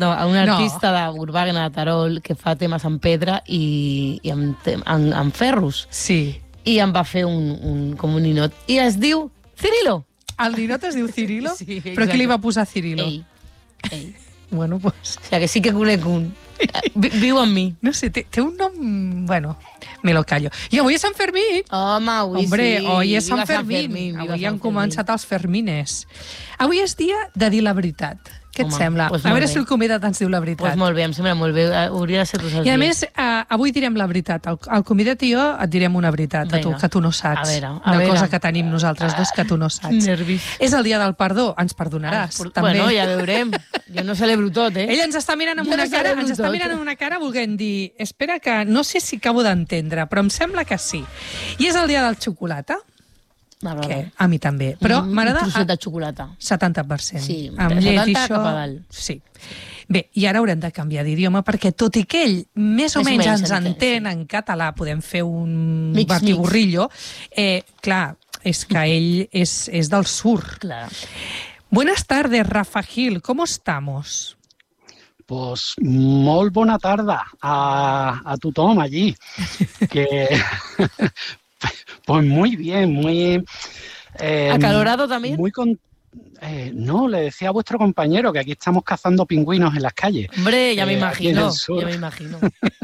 artista urbana de Terol que fa temes en pedra i en ferros. Sí. I em va fer com un ninot. I es diu Cirilo. El ninot es diu Cirilo? Sí, exacte. Però qui li va posar Cirilo? Ell. Bueno, pues... O sigui, que sí que conec un. Viu amb mi. No sé, té un nom... Bueno, me lo callo. I avui és Sant Fermín. Home, avui Hombre, sí. hoy és Viva Sant Fermín. Avui han començat els Fermines. Avui és dia de dir la veritat. Què et sembla? Pues a veure bé. si el convidat ens diu la veritat. Pues molt bé, em sembla molt bé. Hauria de ser tots els I a dies. més, avui direm la veritat. El convidat i jo et direm una veritat, a tu, Vinga. que tu no saps. A veure. Cosa que tenim nosaltres dos que tu no saps. Nervis. És el dia del perdó, ens perdonaràs. També. Bueno, ja veurem. Jo no celebro tot, Ell ens està mirant amb una cara, volent dir, espera que no sé si acabo d'entendre, però em sembla que sí. I és el dia del xocolata. Que a mi també. Però m'agrada... Un trosset de xocolata. 70%. Sí, amb llet i 70 això... cap a dalt. Sí. Bé, i ara haurem de canviar d'idioma perquè tot i que ell més o menys ens entén en català, podem fer un batiburrillo, clar, és que ell és del sur. Claro. Buenas tardes, Rafa Gil, ¿cómo estamos? Pues molt bona tarda a tothom allí. Que pues muy bien, muy... ¿Acalorado también? Muy no, le decía a vuestro compañero que aquí estamos cazando pingüinos en las calles. Hombre, ya me imagino, ya me imagino.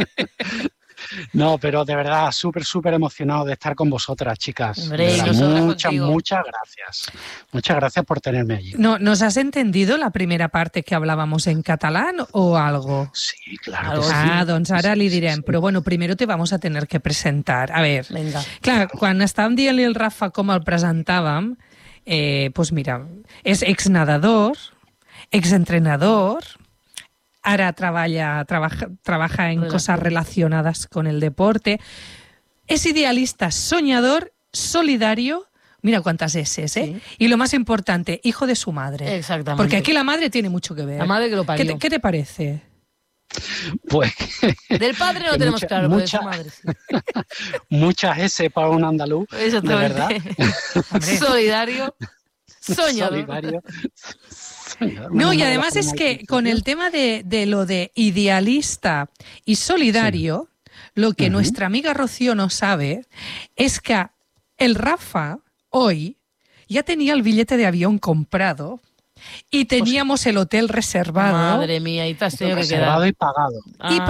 No, pero de verdad, súper emocionado de estar con vosotras, chicas. Hombre, muchas gracias. Muchas gracias por tenerme allí. No, ¿nos has entendido la primera parte que hablábamos en catalán o algo? Sí, claro. Sí. Doncs ara li direm, però bueno, primero te vamos a tener que presentar. A ver, venga. Clar, quan estàvem dient-li al Rafa com el presentàvem, pues mira, és exnadador, exentrenador, ahora trabaja en cosas relacionadas con el deporte. Es idealista, soñador, solidario. Mira cuántas S, Sí. Y lo más importante, hijo de su madre. Exactamente. Porque aquí la madre tiene mucho que ver. La madre que lo parió. ¿Qué te parece? Pues del padre no tenemos claro, pero de su madre sí. Muchas S para un andaluz, de verdad. Solidario, soñador. Solidario. No, y además es que con el tema de lo de idealista y solidario, lo que nuestra amiga Rocío no sabe es que el Rafa hoy ya tenía el billete de avión comprado y teníamos el hotel reservado. Madre mía, y te has tenido que quedar. Reservado y pagado.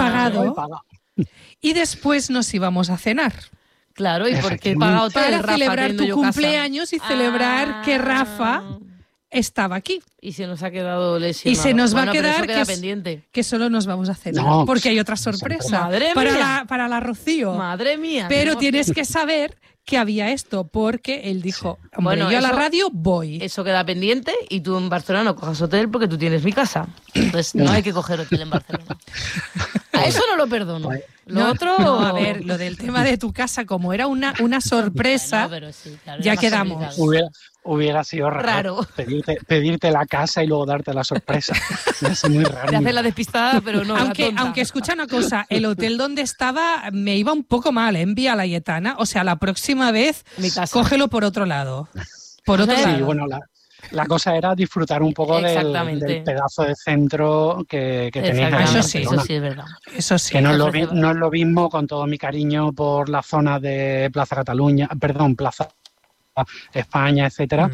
Y después nos íbamos a cenar. Claro, y porque he pagado hotel, para Rafa, celebrar tu cumpleaños casa. y celebrar que Rafa estaba aquí. Y se nos ha quedado lesionado. Y se nos va a quedar que solo nos vamos a cenar. No, porque hay otra sorpresa. Madre mía. Para la Rocío. Madre mía. Pero tienes que saber que había esto, porque él dijo, hombre, bueno, yo a la eso, radio voy. Eso queda pendiente y tú en Barcelona no cojas hotel porque tú tienes mi casa. Entonces no hay que coger hotel en Barcelona. A eso no lo perdono. Lo otro... No, a ver, lo del tema de tu casa, como era una sorpresa, bueno, pero sí, claro, ya quedamos. Hubiera sido raro. Pedirte la casa y luego darte la sorpresa. Es muy raro. Te haces la despistada, pero no aunque escucha una cosa, el hotel donde estaba me iba un poco mal, en Vía Laietana. O sea, la próxima vez cógelo por otro lado. Por otro lado. Sí, bueno, la cosa era disfrutar un poco del pedazo de centro que tenéis. Eso sí es verdad. Eso sí. Que no es lo mismo, con todo mi cariño por la zona de Plaza Cataluña, perdón, Plaza España, etcétera,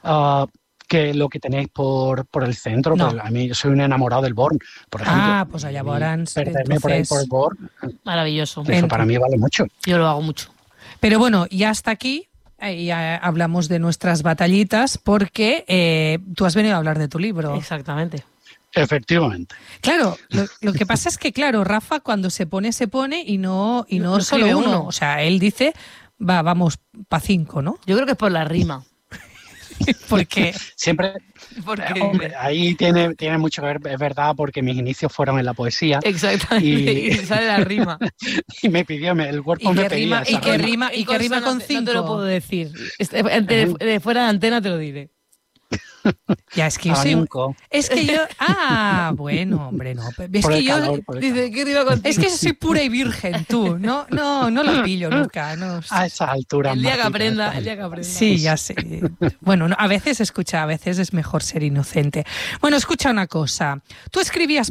que lo que tenéis por el centro. No. Pues a mí soy un enamorado del Born, por ejemplo. Ah, pues allá Born. Perderme por ahí por el Born. Maravilloso. Eso para mí vale mucho. Yo lo hago mucho. Pero bueno, ya hasta aquí. Ya hablamos de nuestras batallitas porque tú has venido a hablar de tu libro. Exactamente. Efectivamente. Claro, lo que pasa es que, claro, Rafa cuando se pone y no solo uno. O sea, él dice, vamos, pa' 5, ¿no? Yo creo que es por la rima. Porque siempre... Hombre, ahí tiene mucho que ver, es verdad, porque mis inicios fueron en la poesía. Exactamente, y sale la rima. Y me pidió, el cuerpo me pedía. ¿Y qué rima con 5? No te lo puedo decir. De fuera de antena te lo diré. Ya, es que yo soy... Es que yo... Ah, bueno, hombre, no. Es que yo... Es que soy pura y virgen, tú. No lo pillo nunca. No. A esa altura. El día que aprenda. Sí, ya sé. Bueno, a veces es mejor ser inocente. Bueno, escucha una cosa. Tú escribías